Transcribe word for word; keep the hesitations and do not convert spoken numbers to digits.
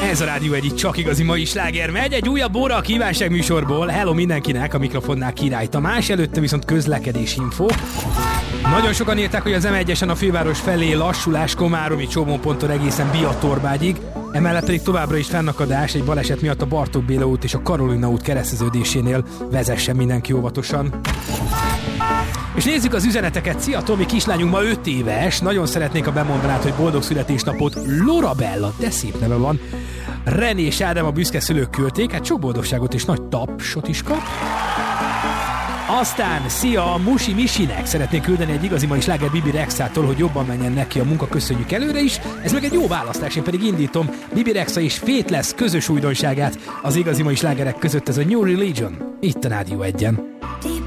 Ez a Rádió egy csak igazi mai sláger megy. Egy újabb óra a kívánság műsorból. Hello mindenkinek, a mikrofonnál Király Tamás, előtte viszont közlekedési info. Nagyon sokan írták, hogy az em egyesen a főváros felé lassulás Komáromi csomóponttól egészen Biatorbágyig, emellett pedig továbbra is fennakadás egy baleset miatt a Bartók Béla út és a Karolina út kereszteződésénél. Vezessen mindenki óvatosan. És nézzük az üzeneteket. Szia Tomi, kislányunk ma öt éves. Nagyon szeretnék, ha bemondanád, hogy boldog születésnapot. Lorabella, de szép neve van. René és Ádám a büszke szülők küldték, hát sok boldogságot és nagy tapsot is kap. Aztán szia, a Musi Misinek szeretnék küldeni egy igazi mai sláger Bibi Rexától, hogy jobban menjen neki a munka, köszönjük előre is. Ez meg egy jó választás, én pedig indítom Bibi Rexa és Faithless közös újdonságát az igazi mai slágerek között, ez a New Religion, itt a Rádió egyen.